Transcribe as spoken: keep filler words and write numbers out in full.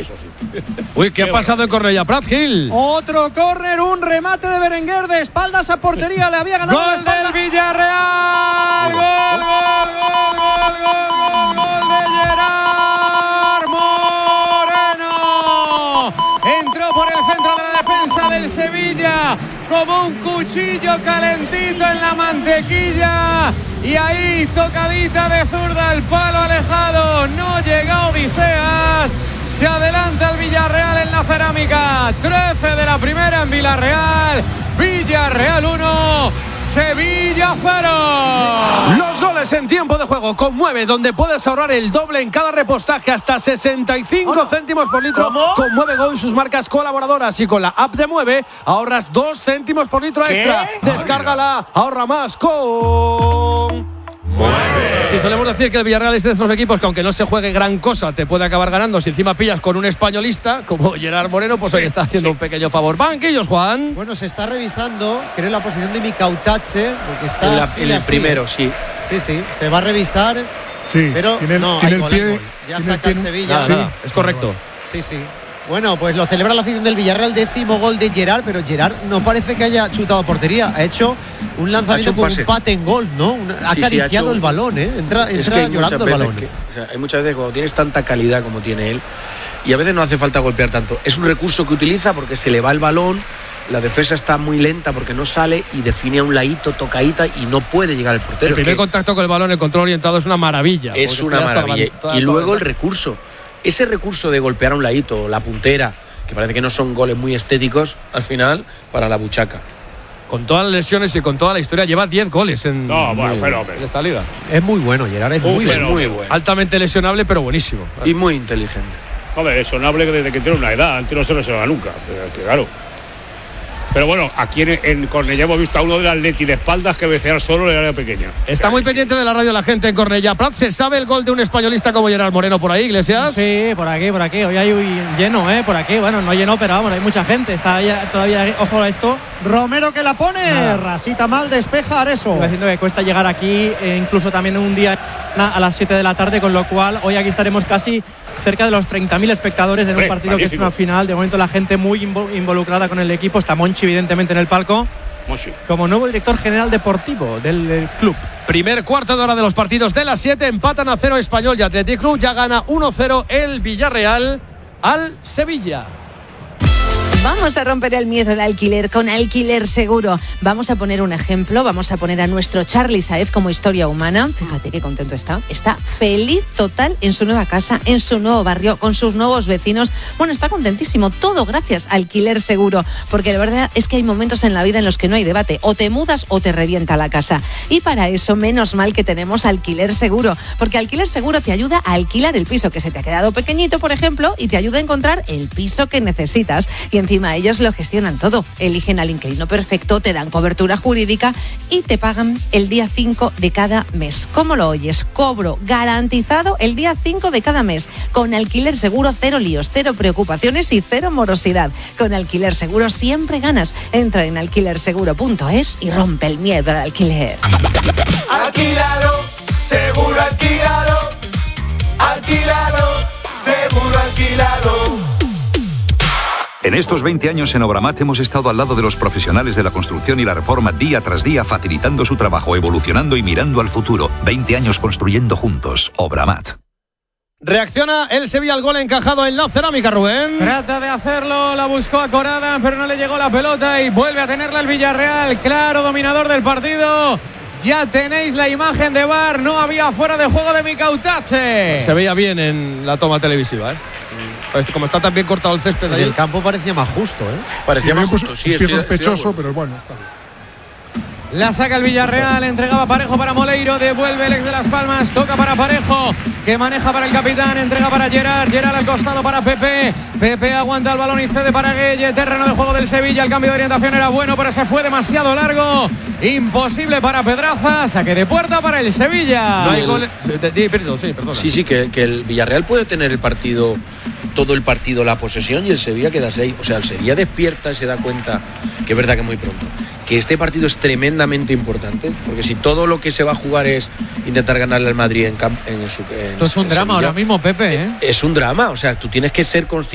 eso sí. Uy, ¿qué, ¿Qué ha pasado en Cornellà Prat, Gil? Otro córner, un remate de Berenguer de espaldas a portería, le había ganado. ¡Gol del Villarreal! ¡Gol, gol, gol, gol, gol, gol, gol de Gerard Moreno! Entró por el centro de la defensa del Sevilla como un cuchillo calentito en la mantequilla. Y ahí, tocadita de zurda al palo alejado. No llega Odiseas. Se adelanta el Villarreal en la cerámica. trece de la primera en Villarreal. Villarreal uno. Sevilla cero. Los goles en tiempo de juego con Mueve, donde puedes ahorrar el doble en cada repostaje, hasta sesenta y cinco oh, no. céntimos por litro. ¿Cómo? Con Mueve Go y sus marcas colaboradoras, y con la app de Mueve ahorras dos céntimos por litro extra. ¿Qué? Descárgala, ahorra más con Mueve. Sí, solemos decir que el Villarreal es de esos equipos que, aunque no se juegue gran cosa, te puede acabar ganando. Si encima pillas con un españolista como Gerard Moreno, pues sí, hoy está haciendo sí. un pequeño favor. Banquillos, Juan. Bueno, se está revisando, creo, la posición de Micautache, porque está en, la, así, en el así. primero, sí. Sí, sí, se va a revisar. Sí, pero tiene el, no, tiene hay el gol, pie, hay gol. Ya tiene saca el, el Sevilla. Nada, sí. nada, es correcto. Sí, sí. Bueno, pues lo celebra la afición del Villarreal, décimo gol de Gerard, pero Gerard no parece que haya chutado a portería. Ha hecho un lanzamiento un con un pate en golf, ¿no? Una, ha sí, acariciado sí, ha hecho, el balón, ¿eh? Entra, entra es que llorando el balón. Que, o sea, hay muchas veces cuando tienes tanta calidad como tiene él, y a veces no hace falta golpear tanto. Es un recurso que utiliza porque se le va el balón, la defensa está muy lenta porque no sale y define a un ladito, tocadita, y no puede llegar al portero. El primer que contacto con el balón, el control orientado, es una maravilla. Es una maravilla. Toda, toda, y luego el recurso. Ese recurso de golpear a un ladito, la puntera, que parece que no son goles muy estéticos, al final, para la buchaca. Con todas las lesiones y con toda la historia, lleva diez goles en, no, bueno, fenómeno. en esta liga. Es muy bueno, Gerard, es muy, bueno, muy bueno. Altamente lesionable, pero buenísimo. Y muy inteligente. Joder, lesionable desde que tiene una edad, antes no se lesiona nunca, claro. Pero bueno, aquí en, en Cornellà hemos visto a uno del Atleti de espaldas que becear solo en el área pequeña. Está muy pendiente de la radio la gente en Cornellà Prat. ¿Se sabe el gol de un españolista como Gerard Moreno por ahí, Iglesias? Sí, por aquí, por aquí. Hoy hay lleno, ¿eh? Por aquí. Bueno, no lleno, pero vamos, hay mucha gente. Está ya, todavía, ojo a esto. Romero que la pone. Nada. Rasita mal, despeja Areso. Estoy diciendo que cuesta llegar aquí, eh, incluso también un día a las siete de la tarde, con lo cual hoy aquí estaremos casi cerca de los treinta mil espectadores en un partido magnífico, que es una final. De momento la gente muy involucrada con el equipo. Está Monchi evidentemente en el palco, Monchi, como nuevo director general deportivo del, del club. Primer cuarto de hora de los partidos de las siete. Empatan a cero Español y Athletic Club. Ya gana uno cero el Villarreal al Sevilla. Vamos a romper el miedo al alquiler con Alquiler Seguro. Vamos a poner un ejemplo, vamos a poner a nuestro Charly Saez como historia humana. Fíjate qué contento está. Está feliz total en su nueva casa, en su nuevo barrio, con sus nuevos vecinos. Bueno, está contentísimo. Todo gracias a Alquiler Seguro. Porque la verdad es que hay momentos en la vida en los que no hay debate. O te mudas o te revienta la casa. Y para eso, menos mal que tenemos Alquiler Seguro. Porque Alquiler Seguro te ayuda a alquilar el piso que se te ha quedado pequeñito, por ejemplo, y te ayuda a encontrar el piso que necesitas. Y encima ellos lo gestionan todo, eligen al inquilino perfecto, te dan cobertura jurídica y te pagan el día cinco de cada mes. ¿Cómo lo oyes? Cobro garantizado el día cinco de cada mes. Con Alquiler Seguro, cero líos, cero preocupaciones y cero morosidad. Con Alquiler Seguro siempre ganas. Entra en alquiler seguro punto es y rompe el miedo al alquiler. Alquilado, seguro alquilado. Alquilado, seguro alquilado. En estos veinte años en Obramat hemos estado al lado de los profesionales de la construcción y la reforma día tras día, facilitando su trabajo, evolucionando y mirando al futuro. veinte años construyendo juntos. Obramat. Reacciona el Sevilla al gol encajado en la cerámica, Rubén. Trata de hacerlo, la buscó a Corada, pero no le llegó la pelota y vuelve a tenerla el Villarreal. Claro, dominador del partido. Ya tenéis la imagen de V A R, no había fuera de juego de Micautache. Se veía bien en la toma televisiva, ¿eh? Como está tan bien cortado el césped ahí. El campo parecía más justo, ¿eh? Parecía sí, más justo, pues, sí. Es sospechoso, pero bueno, está bien. La saca el Villarreal, entregaba Parejo para Moleiro, devuelve el ex de Las Palmas, toca para Parejo, que maneja para el capitán, entrega para Gerard, Gerard al costado para Pepe, Pepe aguanta el balón y cede para Gueye, terreno de juego del Sevilla, el cambio de orientación era bueno, pero se fue demasiado largo, imposible para Pedraza, saque de puerta para el Sevilla. No hay goles. Sí, perdona. Sí, sí, que, que el Villarreal puede tener el partido, todo el partido, la posesión, y el Sevilla queda seis. O sea, el Sevilla despierta y se da cuenta, que es verdad que muy pronto, que este partido es tremendamente importante, porque si todo lo que se va a jugar es intentar ganarle al Madrid en, camp, en su en, esto es un en drama Sevilla, ahora mismo, Pepe, ¿eh? Es un drama, o sea, tú tienes que ser consciente